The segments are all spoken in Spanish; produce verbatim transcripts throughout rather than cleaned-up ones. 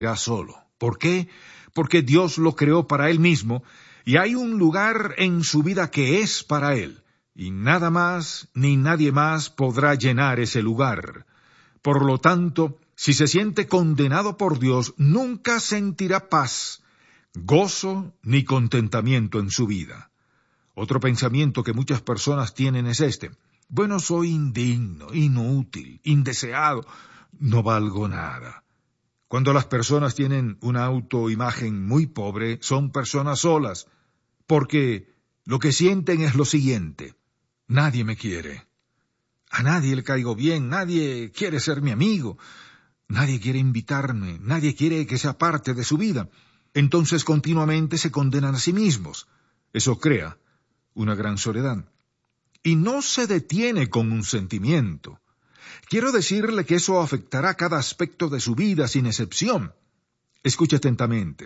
solo. ¿Por qué? Porque Dios lo creó para Él mismo, y hay un lugar en su vida que es para Él, y nada más ni nadie más podrá llenar ese lugar. Por lo tanto, si se siente condenado por Dios, nunca sentirá paz, gozo ni contentamiento en su vida. Otro pensamiento que muchas personas tienen es este: bueno, soy indigno, inútil, indeseado, no valgo nada. Cuando las personas tienen una autoimagen muy pobre, son personas solas, porque lo que sienten es lo siguiente: nadie me quiere, a nadie le caigo bien, nadie quiere ser mi amigo, nadie quiere invitarme, nadie quiere que sea parte de su vida. Entonces continuamente se condenan a sí mismos. Eso crea una gran soledad. Y no se detiene con un sentimiento. Quiero decirle que eso afectará cada aspecto de su vida sin excepción. Escuche atentamente.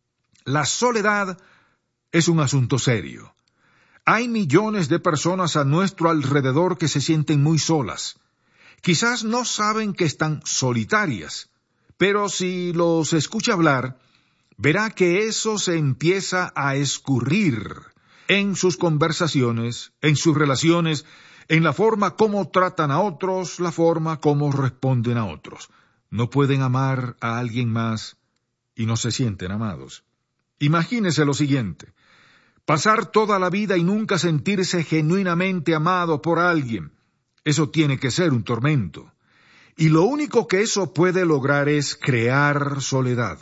La soledad es un asunto serio. Hay millones de personas a nuestro alrededor que se sienten muy solas. Quizás no saben que están solitarias, pero si los escucha hablar, verá que eso se empieza a escurrir en sus conversaciones, en sus relaciones, en la forma como tratan a otros, la forma como responden a otros. No pueden amar a alguien más y no se sienten amados. Imagínese lo siguiente: pasar toda la vida y nunca sentirse genuinamente amado por alguien. Eso tiene que ser un tormento. Y lo único que eso puede lograr es crear soledad.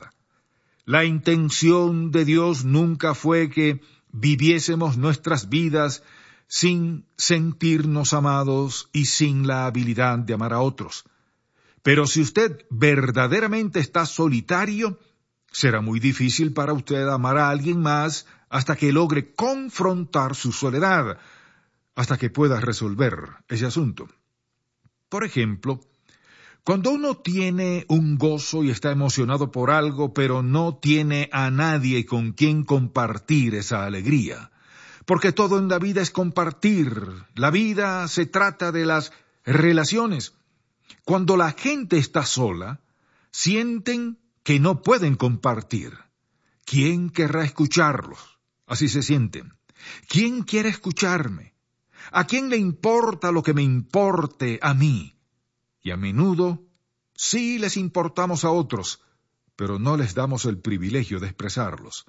La intención de Dios nunca fue que viviésemos nuestras vidas sin sentirnos amados y sin la habilidad de amar a otros. Pero si usted verdaderamente está solitario, será muy difícil para usted amar a alguien más hasta que logre confrontar su soledad, hasta que pueda resolver ese asunto. Por ejemplo, cuando uno tiene un gozo y está emocionado por algo, pero no tiene a nadie con quien compartir esa alegría. Porque todo en la vida es compartir. La vida se trata de las relaciones. Cuando la gente está sola, sienten que no pueden compartir. ¿Quién querrá escucharlos? Así se sienten. ¿Quién quiere escucharme? ¿A quién le importa lo que me importe a mí? Y a menudo sí les importamos a otros, pero no les damos el privilegio de expresarlos.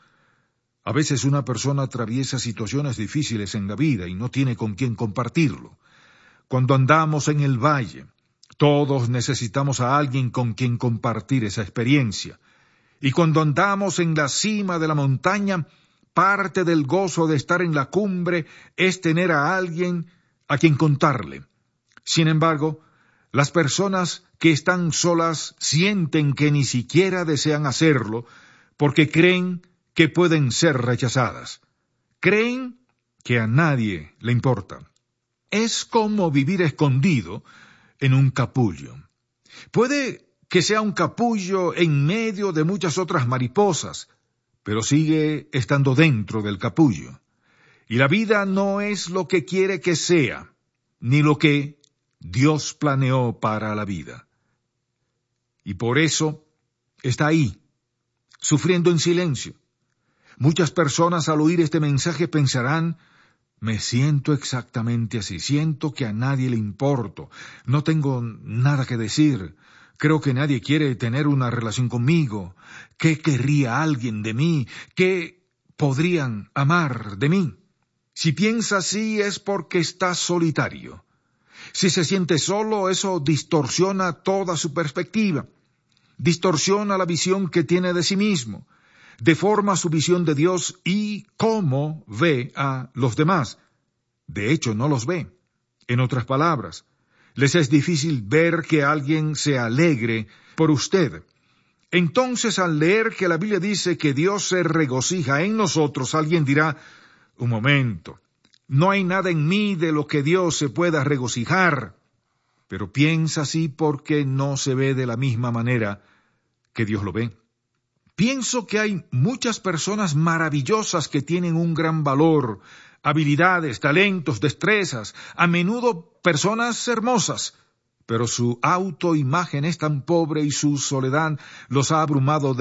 A veces una persona atraviesa situaciones difíciles en la vida y no tiene con quién compartirlo. Cuando andamos en el valle, todos necesitamos a alguien con quien compartir esa experiencia. Y cuando andamos en la cima de la montaña, parte del gozo de estar en la cumbre es tener a alguien a quien contarle. Sin embargo, las personas que están solas sienten que ni siquiera desean hacerlo porque creen que pueden ser rechazadas. Creen que a nadie le importa. Es como vivir escondido en un capullo. Puede que sea un capullo en medio de muchas otras mariposas, pero sigue estando dentro del capullo. Y la vida no es lo que quiere que sea, ni lo que Dios planeó para la vida. Y por eso está ahí, sufriendo en silencio. Muchas personas al oír este mensaje pensarán: me siento exactamente así, siento que a nadie le importo, no tengo nada que decir, creo que nadie quiere tener una relación conmigo, ¿qué querría alguien de mí? ¿Qué podrían amar de mí? Si piensa así es porque está solitario. Si se siente solo, eso distorsiona toda su perspectiva, distorsiona la visión que tiene de sí mismo, deforma su visión de Dios y cómo ve a los demás. De hecho, no los ve. En otras palabras, les es difícil ver que alguien se alegre por usted. Entonces, al leer que la Biblia dice que Dios se regocija en nosotros, alguien dirá: un momento, no hay nada en mí de lo que Dios se pueda regocijar. Pero piensa así porque no se ve de la misma manera que Dios lo ve. Pienso que hay muchas personas maravillosas que tienen un gran valor, habilidades, talentos, destrezas, a menudo personas hermosas, pero su autoimagen es tan pobre y su soledad los ha abrumado